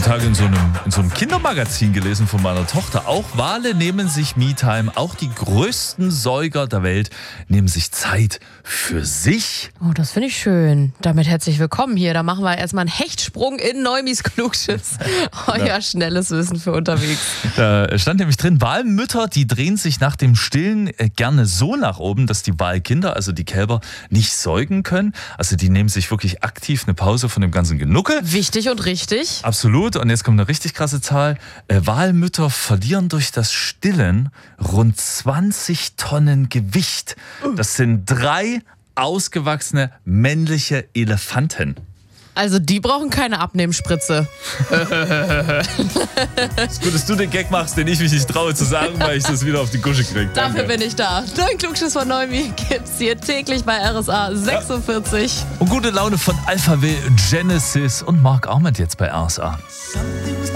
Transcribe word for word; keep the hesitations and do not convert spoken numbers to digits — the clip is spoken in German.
Tage in so einem, in so einem Kindermagazin gelesen von meiner Tochter. Auch Wale nehmen sich Me-Time, auch die größten Säuger der Welt nehmen sich Zeit für sich. Oh, das finde ich schön. Damit herzlich willkommen hier. Da machen wir erstmal einen Hechtsprung in Neumis Klugschiss. Euer ja. schnelles Wissen für unterwegs. Da stand nämlich drin, Walmütter, die drehen sich nach dem Stillen gerne so nach oben, dass die Walkinder, also die Kälber, nicht säugen können. Also die nehmen sich wirklich aktiv eine Pause von dem ganzen Genuckel. Wichtig und richtig. Absolut. Und jetzt kommt eine richtig krasse Zahl. Äh, Walmütter verlieren durch das Stillen rund zwanzig Tonnen Gewicht. Das sind drei ausgewachsene männliche Elefanten. Also die brauchen keine Abnehmspritze. Es ist gut, dass du den Gag machst, den ich mich nicht traue zu sagen, weil ich das wieder auf die Kusche kriege. Dafür bin ich da. Neuen Klugschiss von Neumi gibt's hier täglich bei R S A sechsundvierzig. Ja. Und gute Laune von Alpha Will, Genesis und Mark Arment jetzt bei R S A.